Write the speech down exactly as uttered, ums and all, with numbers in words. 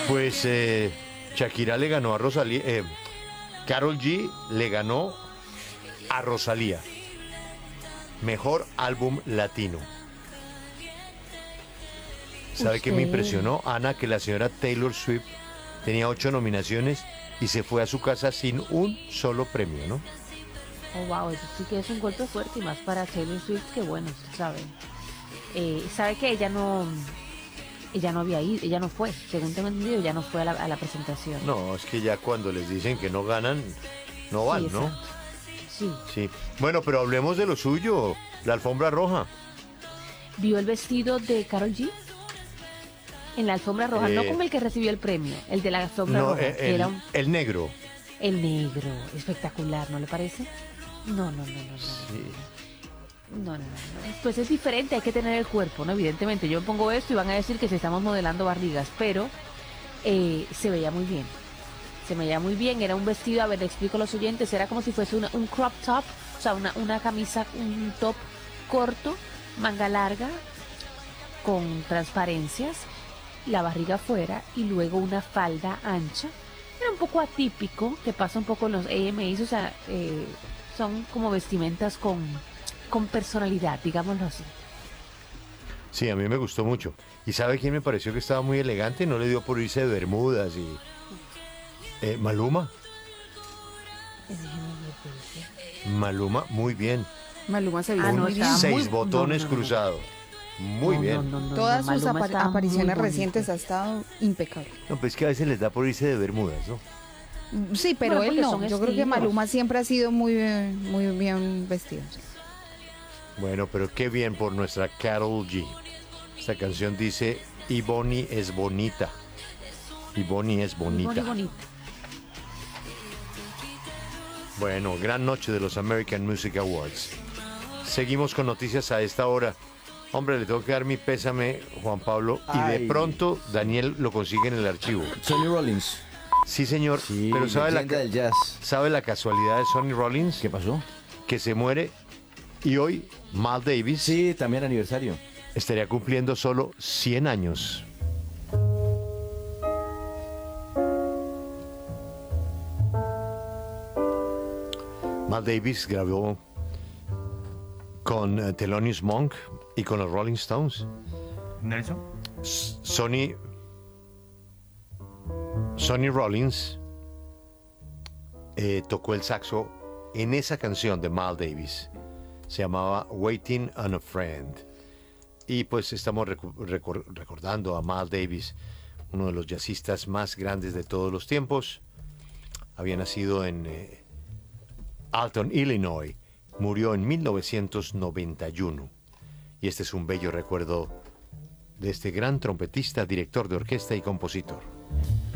Pues eh, Shakira le ganó a Rosalía. Eh, Karol G le ganó a Rosalía. Mejor álbum latino. ¿Sabe qué me impresionó, Ana? Que la señora Taylor Swift tenía ocho nominaciones y se fue a su casa sin un solo premio, ¿no? Oh, wow, eso sí que es un golpe fuerte y más para Taylor Swift, que bueno, usted sabe. Eh, sabe que ella no, ella no había ido, ella no fue, según tengo entendido, ella no fue a la, a la presentación. No, es que ya cuando les dicen que no ganan, no van, Sí, ¿no? exacto. Sí. Sí. Bueno, pero hablemos de lo suyo, la alfombra roja. ¿Vio el vestido de Karol G? En la alfombra roja, Eh, no como el que recibió el premio, el de la alfombra No, roja, eh, que el, era un, el negro. el negro, espectacular, ¿no le parece? No, no, no, no, no. Sí. No, no, no, no. Pues es diferente, hay que tener el cuerpo, ¿no? Evidentemente, yo pongo esto y van a decir que se estamos modelando barrigas, pero eh, se veía muy bien. Se veía muy bien, era un vestido, a ver, le explico a los oyentes, era como si fuese una- un crop top, o sea, una, una camisa, un top corto, manga larga, con transparencias, la barriga afuera y luego una falda ancha. Era un poco atípico, que pasa un poco en los A M As, o sea, eh, son como vestimentas con, con personalidad, digámoslo así. Sí, a mí me gustó mucho. ¿Y sabe quién me pareció que estaba muy elegante? No le dio por irse de bermudas y... Eh, Maluma. Maluma, muy bien. Maluma se vio Ah, no, muy bien. estaba Seis muy- botones no, no, no. cruzados. Muy No, bien. no, no, no, Todas no, sus Maluma apa- estaba muy apariciones bonito. recientes ha estado impecable. No, pues es que a veces les da por irse de bermudas, ¿no? Sí, pero Bueno, él porque no. son Yo creo que estilos. Maluma siempre ha sido muy, bien- muy bien vestido. Bueno, pero qué bien por nuestra Karol G. Esta canción dice, y Bonnie es bonita. Y Bonnie es bonita. Muy bonita. Bueno, gran noche de los American Music Awards. Seguimos con noticias a esta hora. Hombre, le tengo que dar mi pésame, Juan Pablo, y de Ay. pronto Daniel lo consigue en el archivo. Sonny Rollins. Sí, señor, Sí, pero ¿sabe la, leyenda del jazz. ¿sabe la casualidad de Sonny Rollins? ¿Qué pasó? Que se muere y hoy Mal Davis Sí, también aniversario. estaría cumpliendo solo cien años. Mal Davis grabó con eh, Thelonious Monk y con los Rolling Stones. Nelson. S- Sonny Sonny Rollins eh, tocó el saxo en esa canción de Mal Davis. Se llamaba Waiting on a Friend. Y pues estamos recu- recor- recordando a Mal Davis, uno de los jazzistas más grandes de todos los tiempos. Había nacido en eh, Alton, Illinois. Murió en mil novecientos noventa y uno. Y este es un bello recuerdo de este gran trompetista, director de orquesta y compositor.